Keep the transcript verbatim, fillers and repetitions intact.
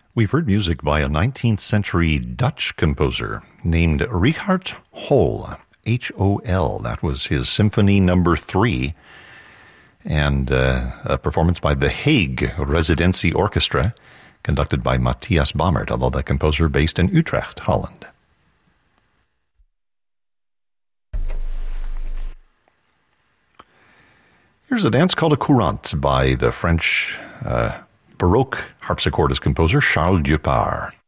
We've heard music by a nineteenth century Dutch composer named Richard Hol, H O L. That was his Symphony Number Three, and uh, a performance by the Hague Residency Orchestra, conducted by Matthias Bammert, although the composer based in Utrecht, Holland. Here's a dance called a courante by the French uh, Baroque harpsichordist composer Charles Dupart.